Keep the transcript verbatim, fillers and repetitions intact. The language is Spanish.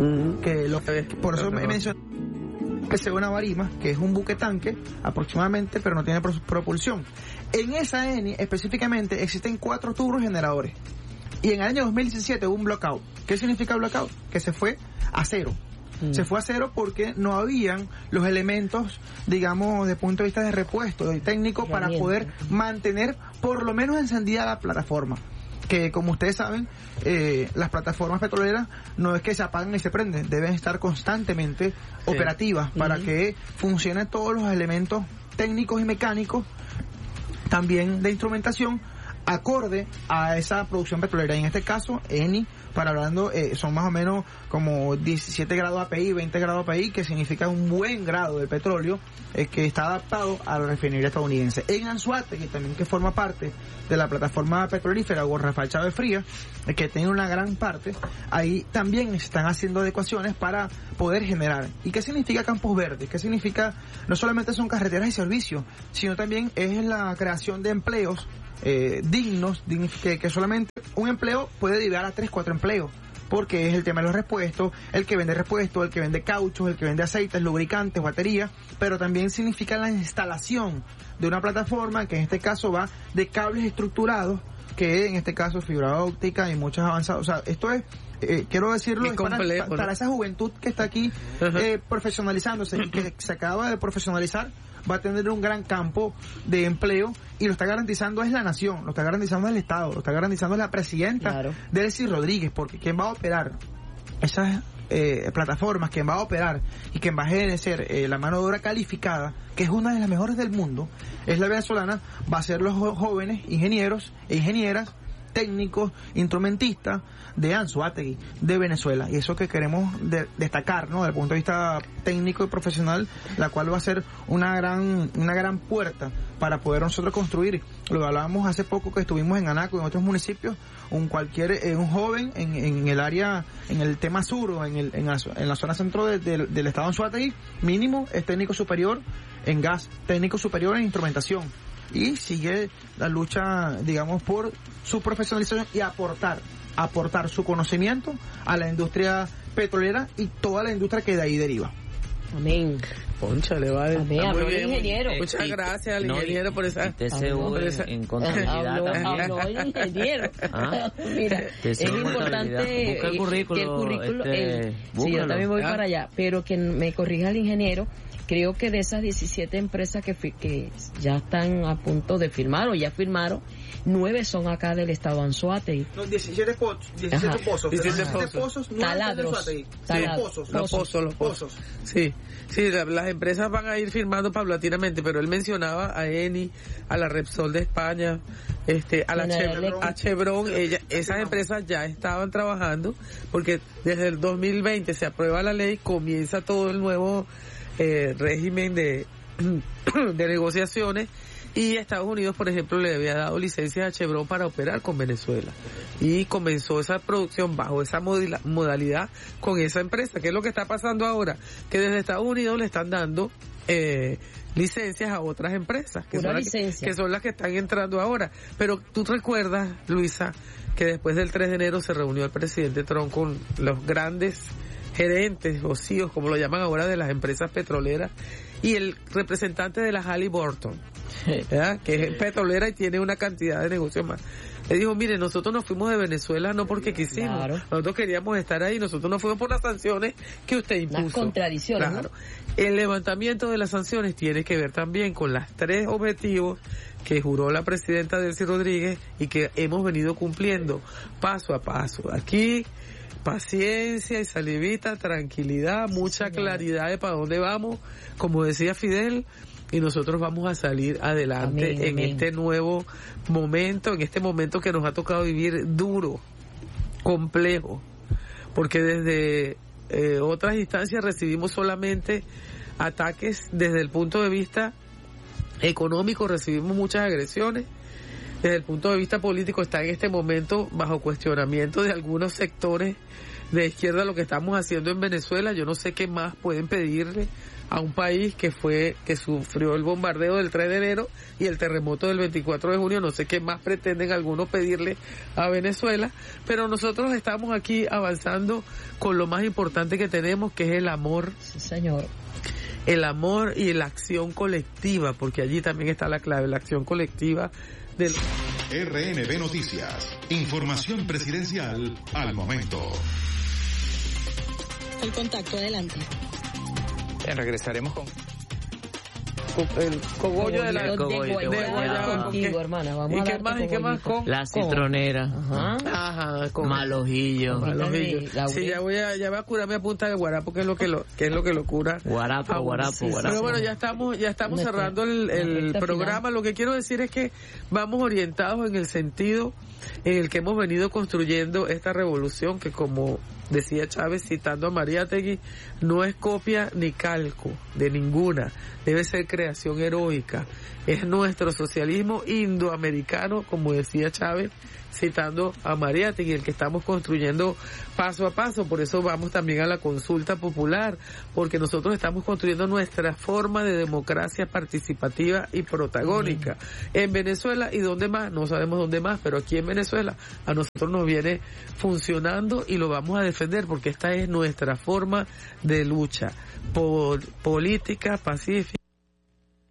Uh-huh. Que lo, por eso me mencioné que sea una Barima, que es un buque tanque aproximadamente, pero no tiene pro- propulsión. En esa Eni específicamente existen cuatro turbogeneradores. Y en el año dos mil diecisiete hubo un blackout. ¿Qué significa blackout? Que se fue a cero. Mm. Se fue a cero porque no habían los elementos, digamos, desde el punto de vista de repuesto, de técnico, para poder mantener por lo menos encendida la plataforma. Que como ustedes saben, eh, las plataformas petroleras no es que se apagan y se prenden, deben estar constantemente sí. operativas para uh-huh. que funcionen todos los elementos técnicos y mecánicos, también de instrumentación, acorde a esa producción petrolera. Y en este caso, Eni, para hablando, eh, son más o menos como diecisiete grados A P I, veinte grados A P I, que significa un buen grado de petróleo eh, que está adaptado a la refinería estadounidense. En Anzoátegui, también que forma parte de la plataforma petrolífera o Rafael Chávez Frías, eh, que tiene una gran parte, ahí también se están haciendo adecuaciones para poder generar. ¿Y qué significa campos verdes? ¿Qué significa? No solamente son carreteras y servicios, sino también es la creación de empleos Eh, dignos, dign- que, que solamente un empleo puede llevar a tres, cuatro empleos, porque es el tema de los repuestos, el que vende repuestos, el que vende cauchos, el que vende aceites, lubricantes, baterías, pero también significa la instalación de una plataforma que en este caso va de cables estructurados, que en este caso fibra óptica y muchos avanzados. O sea, esto es Eh, quiero decirlo, es para, complejo, para, para esa juventud que está aquí eh, profesionalizándose y que se acaba de profesionalizar, va a tener un gran campo de empleo y lo está garantizando es la nación, lo está garantizando el Estado, lo está garantizando la presidenta claro. Delcy Rodríguez, porque quien va a operar esas eh, plataformas, quien va a operar y quien va a ejercer eh, la mano de obra calificada, que es una de las mejores del mundo, es la venezolana, va a ser los jo- jóvenes ingenieros e ingenieras, técnicos, instrumentistas de Anzoátegui, de Venezuela, y eso que queremos de, destacar, ¿no? Desde el punto de vista técnico y profesional, la cual va a ser una gran una gran puerta para poder nosotros construir. Lo hablábamos hace poco que estuvimos en Anaco, en otros municipios, un cualquier eh, un joven en, en el área, en el tema sur o en, el, en, la, en la zona centro de, de, del estado de Anzoátegui, mínimo es técnico superior en gas, técnico superior en instrumentación. Y sigue la lucha, digamos, por su profesionalización y aportar, aportar su conocimiento a la industria petrolera y toda la industria que de ahí deriva. Amén. Concha, le va a Amén, habló el ingeniero. Eh, Muchas y, gracias al no, ingeniero por esa... T C U en, esa... en contabilidad habló, también. Habló el ingeniero. ¿Ah? Mira, es importante busca el currículo, que el currículo... Este, el, sí, yo también voy ¿Ah? para allá, pero que me corrija el ingeniero. Creo que de esas diecisiete empresas que, que ya están a punto de firmar o ya firmaron, nueve son acá del estado de Anzoátegui. No, diecisiete, po- diecisiete pozos. diecisiete pozos. pozos taladros. Sí, taladros. pozos. Los pozos, los pozos. Sí, sí, la, las empresas van a ir firmando paulatinamente, pero él mencionaba a Eni, a la Repsol de España, este, a la Chevron, a Chevron, ella, esas empresas ya estaban trabajando, porque desde el dos mil veinte se aprueba la ley, comienza todo el nuevo eh, régimen de, de negociaciones, y Estados Unidos, por ejemplo, le había dado licencia a Chevron para operar con Venezuela, y comenzó esa producción bajo esa modalidad con esa empresa. ¿Qué es lo que está pasando ahora? Que desde Estados Unidos le están dando eh, licencias a otras empresas, que son, las que, que son las que están entrando ahora. Pero tú recuerdas, Luisa, que después del tres de enero se reunió el presidente Trump con los grandes gerentes o C E Os, como lo llaman ahora, de las empresas petroleras, y el representante de la Halliburton, ¿verdad?, que es petrolera y tiene una cantidad de negocios más. Le dijo, mire, nosotros nos fuimos de Venezuela no porque quisimos, claro. nosotros queríamos estar ahí, nosotros nos fuimos por las sanciones que usted impuso. Las contradicciones, claro. ¿no? El levantamiento de las sanciones tiene que ver también con los tres objetivos que juró la presidenta Delcy Rodríguez y que hemos venido cumpliendo paso a paso. Aquí, paciencia y salivita, tranquilidad, mucha claridad de para dónde vamos, como decía Fidel, y nosotros vamos a salir adelante amén, en amén. Este nuevo momento, en este momento que nos ha tocado vivir duro, complejo, porque desde eh, otras instancias recibimos solamente ataques desde el punto de vista económico, recibimos muchas agresiones. Desde el punto de vista político está en este momento bajo cuestionamiento de algunos sectores de izquierda lo que estamos haciendo en Venezuela. Yo no sé qué más pueden pedirle a un país que fue, que sufrió el bombardeo del tres de enero y el terremoto del veinticuatro de junio. No sé qué más pretenden algunos pedirle a Venezuela, pero nosotros estamos aquí avanzando con lo más importante que tenemos, que es el amor. Sí, señor. El amor y la acción colectiva, porque allí también está la clave, la acción colectiva del... R N B Noticias, información presidencial al momento. El contacto, adelante. Bien, regresaremos con el cogollo de la de Guayaba, de Guayaba contigo, hermana. Vamos ¿Y a qué más? ¿Y qué más? Con la citronera. Ajá. Ajá, con malojillo. Malojillo. Sí, ya voy a ya va a curarme a punta de guarapo, que es lo que lo que es lo que lo cura. Guarapo, guarapo, sí, guarapo. Pero bueno, ya estamos ya estamos cerrando el, el programa. Lo que quiero decir es que vamos orientados en el sentido en el que hemos venido construyendo esta revolución, que como decía Chávez citando a Mariátegui, no es copia ni calco de ninguna, debe ser creación heroica. Es nuestro socialismo indoamericano, como decía Chávez citando a Mariátegui, el que estamos construyendo paso a paso. Por eso vamos también a la consulta popular, porque nosotros estamos construyendo nuestra forma de democracia participativa y protagónica. Mm. En Venezuela y dónde más, no sabemos dónde más, pero aquí en Venezuela a nosotros nos viene funcionando y lo vamos a defender, porque esta es nuestra forma de lucha por política pacífica.